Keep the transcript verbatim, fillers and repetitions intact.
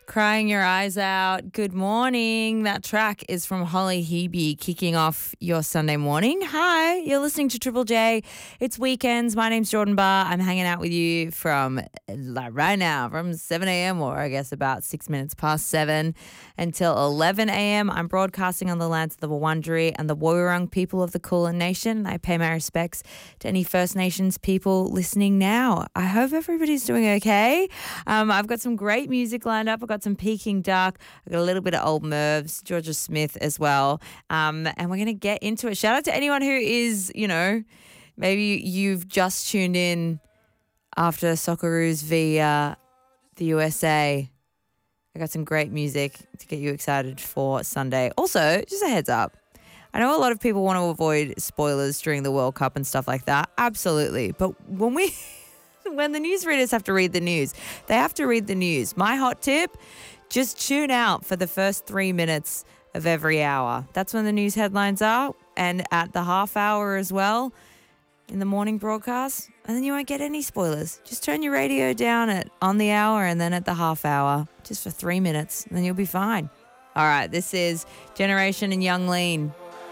Crying your eyes out. Good morning. That track is from Holly Hebe, kicking off your Sunday morning. Hi, you're listening to Triple J. It's weekends. My name's Jordan Barr. I'm hanging out with you from like right now, from seven a.m. or I guess about six minutes past seven until eleven a.m. I'm broadcasting on the lands of the Wurundjeri and the Woiwurrung people of the Kulin Nation. I pay my respects to any First Nations people listening now. I hope everybody's doing okay. Um, I've got some great music lined up. I've got some Peking Duck. I've got a little bit of Old Mervs, Georgia Smith as well. Um, and we're going to get into it. Shout out to anyone who is, you know, maybe you've just tuned in after Socceroos v uh, the U S A. I got some great music to get you excited for Sunday. Also, just a heads up. I know a lot of people want to avoid spoilers during the World Cup and stuff like that. Absolutely. But when we... when the newsreaders have to read the news, they have to read the news. My hot tip, just tune out for the first three minutes of every hour. That's when the news headlines are, and at the half hour as well in the morning broadcast, and then you won't get any spoilers. Just turn your radio down at on the hour and then at the half hour, just for three minutes, and then you'll be fine. All right, this is Generation and Young Lean.